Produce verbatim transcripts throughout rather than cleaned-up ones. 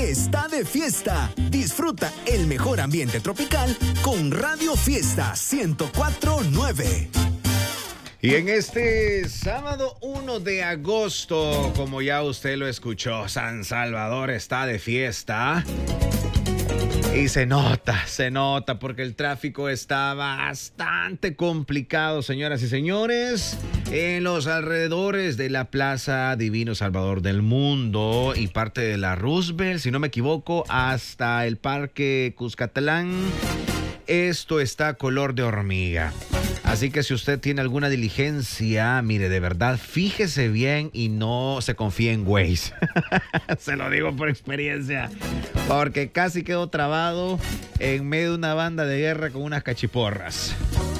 está de fiesta. Disfruta el mejor ambiente tropical con Radio Fiesta ciento cuatro punto nueve. Y en este sábado uno de agosto, como ya usted lo escuchó, San Salvador está de fiesta. Y se nota, se nota porque el tráfico está bastante complicado, señoras y señores, en los alrededores de la Plaza Divino Salvador del Mundo y parte de la Roosevelt, si no me equivoco, hasta el Parque Cuscatlán. Esto está color de hormiga. Así que si usted tiene alguna diligencia, mire, de verdad, fíjese bien y no se confíe en Waze. Se lo digo por experiencia. Porque casi quedó trabado en medio de una banda de guerra con unas cachiporras.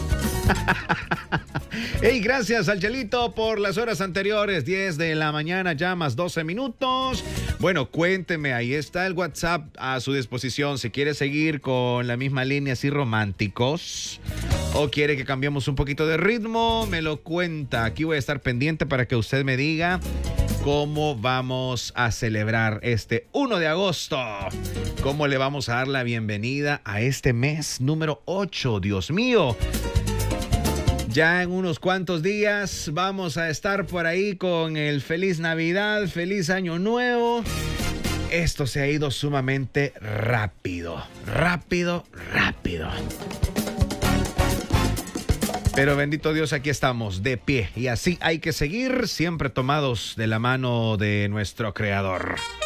Hey, gracias al Chelito por las horas anteriores, diez de la mañana, ya más doce minutos. Bueno, cuénteme, ahí está el WhatsApp a su disposición. Si quiere seguir con la misma línea así románticos o quiere que cambiemos un poquito de ritmo, me lo cuenta. Aquí voy a estar pendiente para que usted me diga cómo vamos a celebrar este uno de agosto. Cómo le vamos a dar la bienvenida a este mes número ocho, Dios mío. Ya en unos cuantos días vamos a estar por ahí con el Feliz Navidad, Feliz Año Nuevo. Esto se ha ido sumamente rápido, rápido, rápido. Pero bendito Dios, aquí estamos de pie y así hay que seguir, siempre tomados de la mano de nuestro Creador.